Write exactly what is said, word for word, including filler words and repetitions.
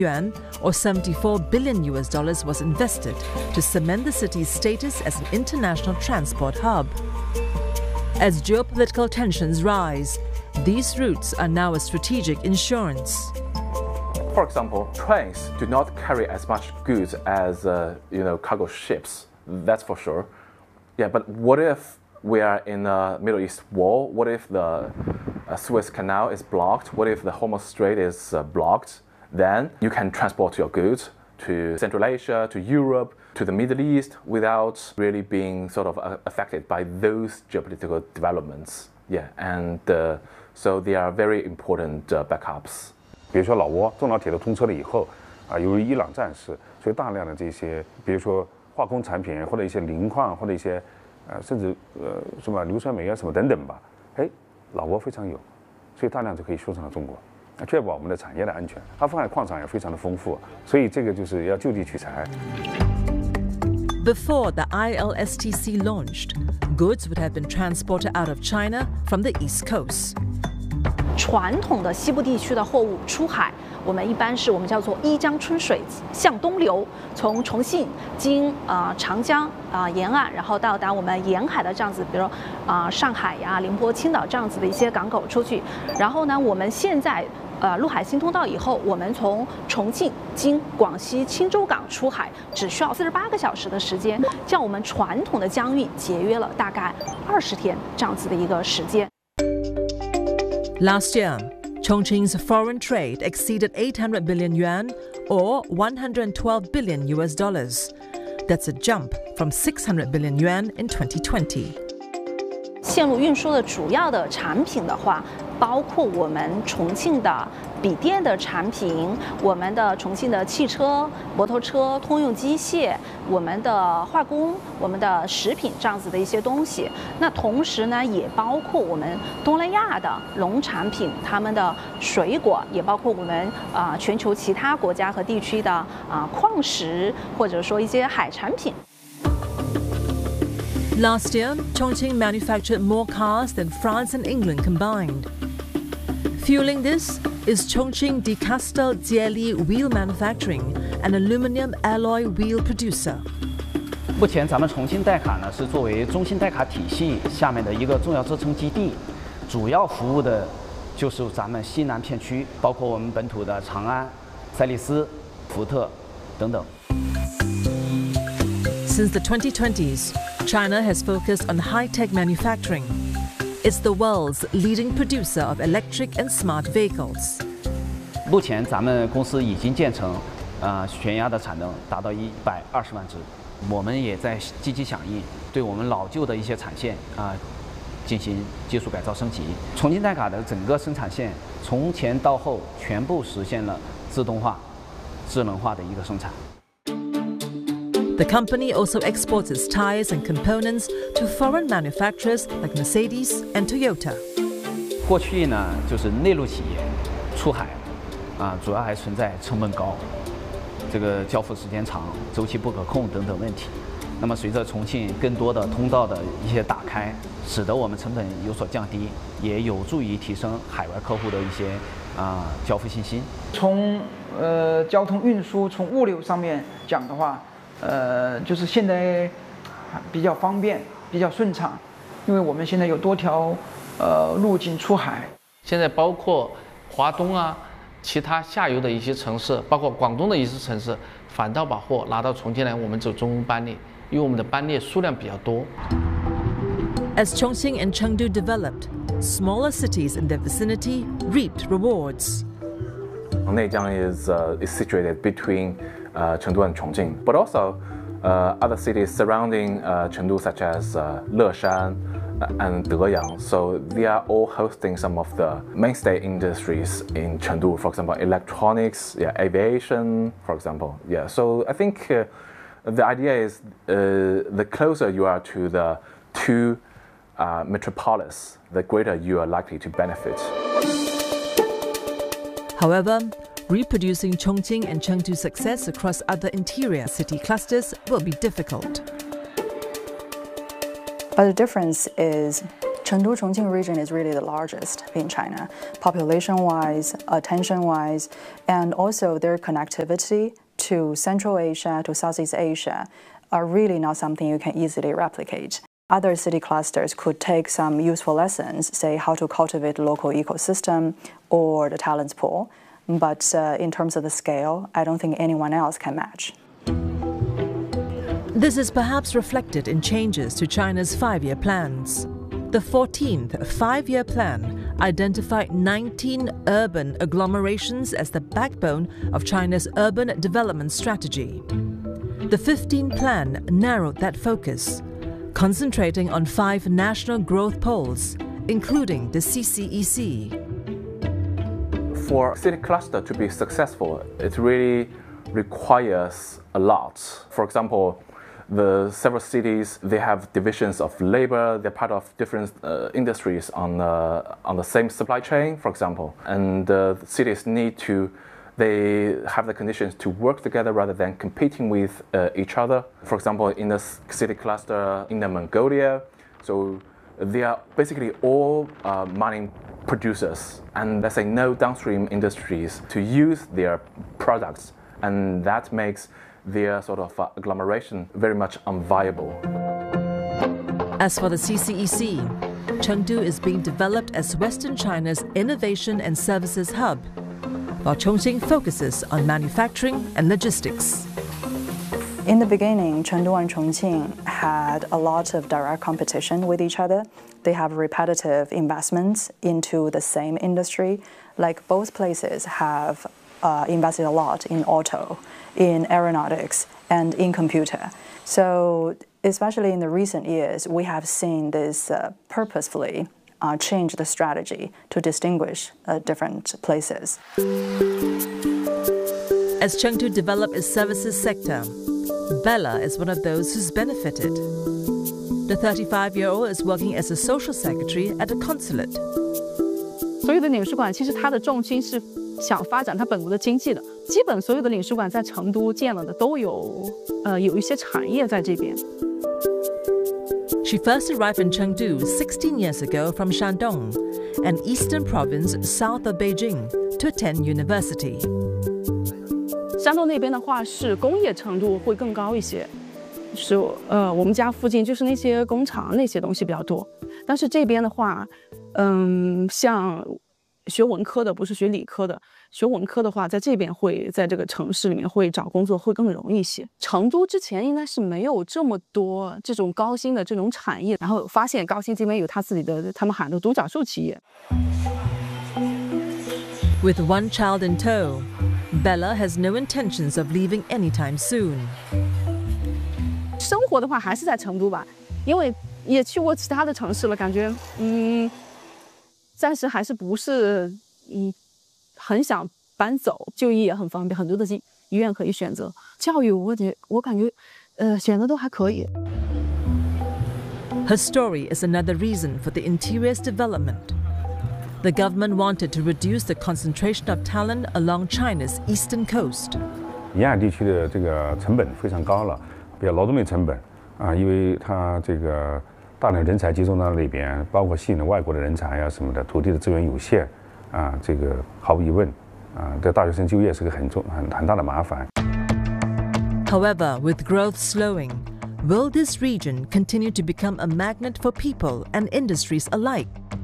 yuan, or seventy-four billion U S dollars, was invested to cement the city's status as an international transport hub. As geopolitical tensions rise, these routes are now a strategic insurance. For example, trains do not carry as much goods as uh, you know cargo ships. That's for sure. Yeah, but what if we are in a Middle East war? What if the uh, Suez Canal is blocked? What if the Hormuz Strait is uh, blocked? Then you can transport your goods to Central Asia, to Europe, to the Middle East without really being sort of uh, affected by those geopolitical developments. Yeah, and uh, so they are very important uh, backups. 比如说老挝中老铁路通车了以后，啊，由于伊朗战事，所以大量的这些，比如说化工产品或者一些磷矿或者一些，呃，甚至呃什么硫酸镁啊什么等等吧，哎，老挝非常有，所以大量就可以输送到中国，确保我们的产业的安全。阿富汗矿产也非常的丰富，所以这个就是要就地取材。 Before the I L S T C launched, goods would have been transported out of China from the East Coast. 传统的西部地区的货物出海，我们一般是我们叫做一江春水向东流，从重庆经啊、呃、长江啊、呃、沿岸，然后到达我们沿海的这样子，比如啊、呃、上海呀、宁波、青岛这样子的一些港口出去。然后呢，我们现在呃陆海新通道以后，我们从重庆经广西钦州港出海，只需要四十八个小时的时间，将我们传统的江运节约了大概二十天这样子的一个时间。 Last year, Chongqing's foreign trade exceeded eight hundred billion yuan, or one hundred twelve billion U S dollars. That's a jump from six hundred billion yuan in twenty twenty. 线路运输的主要的产品的话，包括我们重庆的笔电的产品，我们的重庆的汽车、摩托车、通用机械，我们的化工、我们的食品这样子的一些东西。那同时呢，也包括我们东南亚的农产品，他们的水果，也包括我们啊、呃、全球其他国家和地区的啊、呃、矿石，或者说一些海产品。 Last year, Chongqing manufactured more cars than France and England combined. Fueling this is Chongqing Decastel Jieli Wheel Manufacturing, an aluminium alloy wheel producer. 目前，咱们重庆代卡呢是作为中信代卡体系下面的一个重要支撑基地，主要服务的就是咱们西南片区，包括我们本土的长安、赛力斯、福特等等。 Since the twenty twenties, China has focused on high-tech manufacturing. It's the world's leading producer of electric and smart vehicles. 目前，咱们公司已经建成，呃，悬压的产能达到一百二十万只。我们也在积极响应，对我们老旧的一些产线啊、呃、进行技术改造升级。重庆代卡的整个生产线从前到后全部实现了自动化、智能化的一个生产。 The company also exports its tires and components to foreign manufacturers like Mercedes and Toyota. 过去呢，就是内陆企业出海，啊，主要还存在成本高、这个交付时间长、周期不可控等等问题。那么，随着重庆更多的通道的一些打开，使得我们成本有所降低，也有助于提升海外客户的一些啊交付信心。 从呃交通运输、从物流上面讲的话。 呃，就是现在比较方便，比较顺畅，因为我们现在有多条呃路径出海。 现在包括华东啊，其他下游的一些城市，包括广东的一些城市，反倒把货拿到重庆来，我们走中班列，因为我们的班列数量比较多。 As Chongqing and Chengdu developed, smaller cities in their vicinity reaped rewards. Neijiang is uh, is situated between uh, Chengdu and Chongqing, but also uh, other cities surrounding uh, Chengdu, such as uh, Leshan and Deyang. So they are all hosting some of the mainstay industries in Chengdu. For example, electronics, yeah, aviation, for example. Yeah. So I think uh, the idea is uh, the closer you are to the two uh, metropolis, the greater you are likely to benefit. However, reproducing Chongqing and Chengdu's success across other interior city clusters will be difficult. But the difference is Chengdu-Chongqing region is really the largest in China, population-wise, attention-wise, and also their connectivity to Central Asia, to Southeast Asia, are really not something you can easily replicate. Other city clusters could take some useful lessons, say how to cultivate local ecosystem or the talents pool, but uh, in terms of the scale, I don't think anyone else can match. This is perhaps reflected in changes to China's five-year plans. The fourteenth Five-Year Plan identified nineteen urban agglomerations as the backbone of China's urban development strategy. The fifteenth Plan narrowed that focus, concentrating on five national growth poles, including the C C E C. For a city cluster to be successful, it really requires a lot. For example, the several cities, they have divisions of labor, they're part of different uh, industries on, uh, on the same supply chain, for example. And uh, the cities need to, they have the conditions to work together rather than competing with uh, each other. For example, in the city cluster in the Mongolia, so they are basically all uh, mining producers, and let's say no downstream industries to use their products, and that makes their sort of uh, agglomeration very much unviable. As for the C C E C, Chengdu is being developed as Western China's innovation and services hub, while Chongqing focuses on manufacturing and logistics. In the beginning, Chengdu and Chongqing had a lot of direct competition with each other. They have repetitive investments into the same industry. Like both places have uh, invested a lot in auto, in aeronautics, and in computer. So especially in the recent years, we have seen this uh, purposefully uh, change the strategy to distinguish uh, different places. As Chengdu developed its services sector, Bella is one of those who's benefited. The thirty-five-year-old is working as a social secretary at a consulate. 所有的领事馆其实它的重心是想发展它本国的经济的，基本所有的领事馆在成都建了的都有呃有一些产业在这边。 She first arrived in Chengdu sixteen years ago from Shandong, an eastern province south of Beijing, to attend university. 山东那边的话是工业程度会更高一些，是呃我们家附近就是那些工厂那些东西比较多，但是这边的话，嗯，像学文科的不是学理科的，学文科的话在这边会在这个城市里面会找工作会更容易一些。成都之前应该是没有这么多这种高新的这种产业，然后发现高新这边有他自己的他们喊的独角兽企业。 With one child in tow, Bella has no intentions of leaving anytime soon. 生活的话还是在成都吧，因为也去过其他的城市了，感觉嗯，暂时还是不是嗯很想搬走。就医也很方便，很多的医医院可以选择。教育我觉我感觉呃选的都还可以。 Her story is another reason for the interior's development. The government wanted to reduce the concentration of talent along China's eastern coast. 沿海地区的这个成本非常高了，比较劳动力成本啊，因为它这个大量人才集中到那边，包括吸引了外国的人才啊什么的，土地的资源有限啊，这个毫无疑问啊，对大学生就业是个很重很很大的麻烦。 However, with growth slowing, will this region continue to become a magnet for people and industries alike?